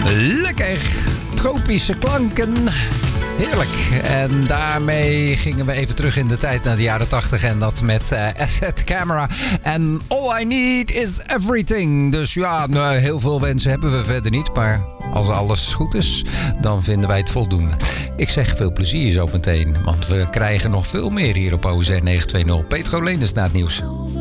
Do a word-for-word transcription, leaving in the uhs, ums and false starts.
Lekker. Tropische klanken. Heerlijk. En daarmee gingen we even terug in de tijd naar de jaren tachtig. En dat met uh, Asset Camera. En All I Need Is Everything. Dus ja, nou, heel veel wensen hebben we verder niet. Maar als alles goed is, dan vinden wij het voldoende. Ik zeg veel plezier zo meteen. Want we krijgen nog veel meer hier op O Z negen twee nul. Petro Leenders na het nieuws.